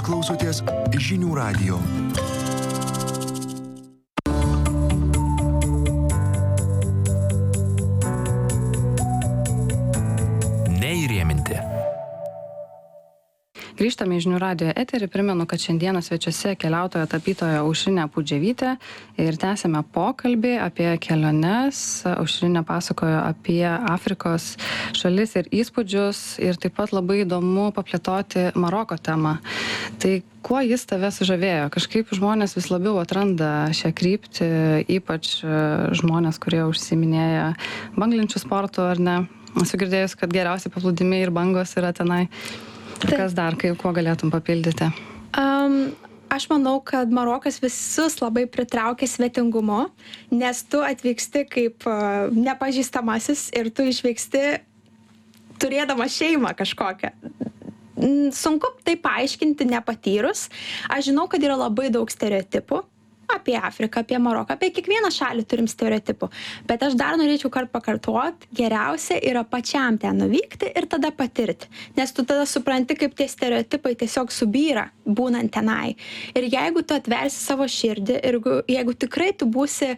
Jūs klausotės Žinių radijo. Neįrėminti. Grįžtame į Žinių radijo eterį. Primenu, kad šiandieną svečiuose keliautoja tapytoja Aušrinė Pudževytė ir tęsėme pokalbį apie keliones. Aušrinė pasakojo apie Afrikos šalis ir įspūdžius ir taip pat labai įdomu paplėtoti Maroko temą. Tai kuo jis tave sužavėjo? Kažkaip žmonės vis labiau atranda šią kryptį, ypač žmonės, kurie užsiiminėja banglenčių sportu, ar ne? Esu girdėjus, kad geriausi paplūdimiai ir bangos yra tenai. Kas dar, kuo galėtum papildyti? Aš manau, kad Marokas visus labai pritraukia svetingumo, nes tu atvyksti kaip nepažįstamasis ir tu išvyksti turėdama šeimą kažkokią. Sunku tai paaiškinti nepatyrus. Aš žinau, kad yra labai daug stereotipų apie Afriką, apie Maroką, apie kiekvieną šalį turim stereotipų. Bet aš dar norėčiau pakartoti, geriausia yra pačiam ten nuvykti ir tada patirti. Nes tu tada supranti, kaip tie stereotipai tiesiog subyra, būnant tenai. Ir jeigu tu atversi savo širdį ir jeigu tikrai tu būsi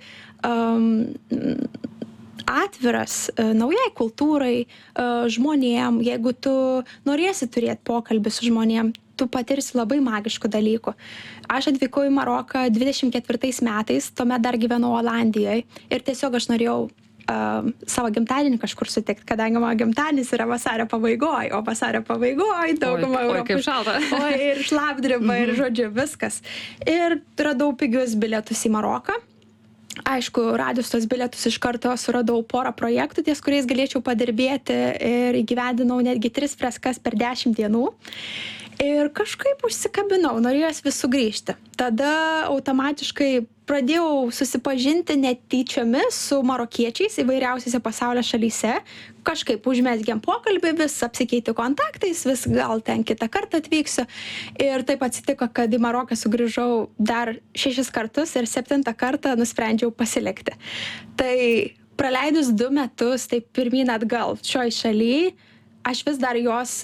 atviras naujai kultūrai, žmonėm, jeigu tu norėsi turėti pokalbį su žmonėm, tu patirsi labai magiškų dalykų. Aš atvykau į Maroką 24 metais, tuomet dar gyvenau Olandijoje ir tiesiog aš norėjau savo gimtadienį kažkur sutikti, kadangi mano gimtadienis yra vasario pabaigoj, o vasario pabaigoj dauguma Oi, kaip šalta. Ir šlapdriba, ir žodžiu, viskas. Ir radau pigius bilietus į Maroką. Aišku, radus tos bilietus iš karto suradau porą projektų, ties kuriais galėčiau padirbėti ir įgyvendinau netgi 3 freskas per 10 dienų. Ir kažkaip užsikabinau, norėjos vis sugrįžti. Tada automatiškai pradėjau susipažinti netyčiomis su marokiečiais įvairiausiose pasaulio šalyse. Kažkaip užmesgėm pokalbį, vis apsikeiti kontaktais, vis gal ten kitą kartą atvyksiu. Ir taip atsitiko, kad į Maroką sugrįžau dar 6 kartus ir 7 kartą nusprendžiau pasilikti. Tai praleidus 2 metus, taip pirmyn atgal šioj šaly, aš vis dar jos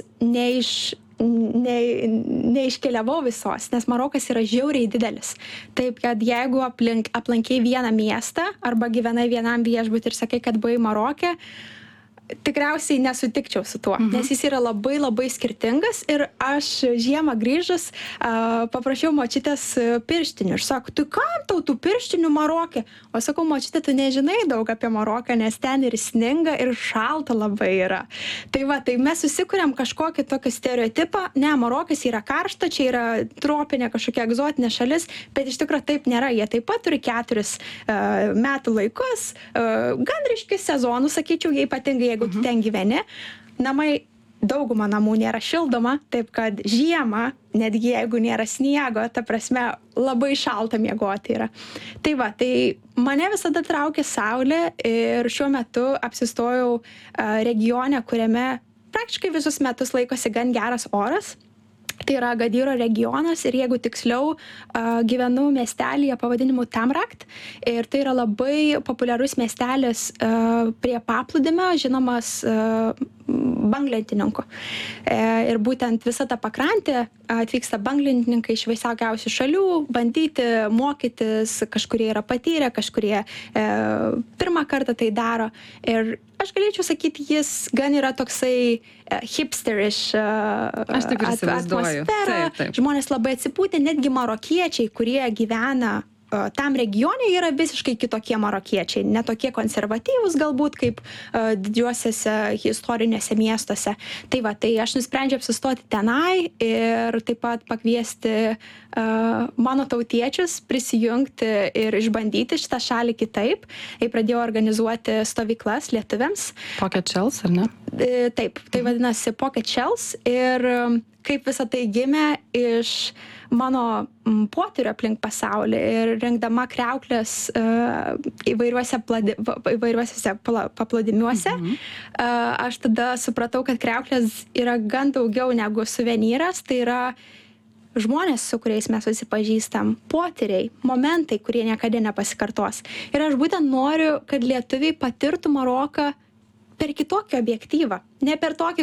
neiškeliavau visos, nes Marokas yra žiauriai didelis. Taip, kad jeigu aplankiai vieną miestą arba gyvenai vienam viešbutį ir sakai, kad buvai Maroke, tikriausiai nesutikčiau su tuo, nes jis yra labai labai skirtingas ir aš žiemą grįžus paprašiau močiutės pirštinių ir sako, tu kam tau tų pirštinių Maroke? O sakau, močiutė, tu nežinai daug apie Maroką, nes ten ir sninga ir šalta labai yra. Tai va, tai mes susikuriam kažkokį tokį stereotipą, ne, Marokas yra karšta, čia yra tropinė kažkokia egzotinė šalis, bet iš tikrųjų taip nėra, jie taip pat turi 4 metų laikus, gan ryškius sezonus, sakyčiau, jie ypatingai, jeigu tu ten gyveni, dauguma namų nėra šildoma, taip kad žiemą, netgi jeigu nėra sniego, ta prasme, labai šalta miegoti yra. Tai va, tai mane visada traukia saulė ir šiuo metu apsistojau regione, kuriame praktiškai visus metus laikosi gan geras oras. Tai yra Gadyro regionas ir jeigu tiksliau gyvenu miestelyje pavadinimu Tamrakt ir tai yra labai populiarus miestelis prie paplūdimio, žinomas banglentininkų. Ir būtent visa ta pakrantė atvyksta banglentininkai iš visokiausių šalių, bandyti mokytis, kažkurie yra patyrę, kažkurie pirmą kartą tai daro. Ir aš galėčiau sakyti, jis gan yra toksai hipsterish atmosfera. Taip. Žmonės labai atsipūtę, netgi marokiečiai, kurie gyvena tam regione, yra visiškai kitokie marokiečiai, ne tokie konservatyvūs galbūt kaip didžiuosiuose istorinėse miestuose. Tai va, tai aš nusprendžiau apsistoti tenai ir taip pat pakviesti mano tautiečius prisijungti ir išbandyti šitą šalį kitaip. Ir pradėjau organizuoti stovyklas lietuviams. Pocket Shells, ar ne? Taip, tai vadinasi Pocket Shells ir kaip visą tai gimė iš mano potyrio aplink pasaulį ir rengdama kriauklės įvairiuose paplūdimiuose. Aš tada supratau, kad kriauklės yra gan daugiau negu suvenyras, tai yra žmonės, su kuriais mes susipažįstam, potyriai, momentai, kurie niekada nepasikartos. Ir aš būtent noriu, kad lietuviai patirtų Maroką per kitokį objektyvą. Ne per tokį,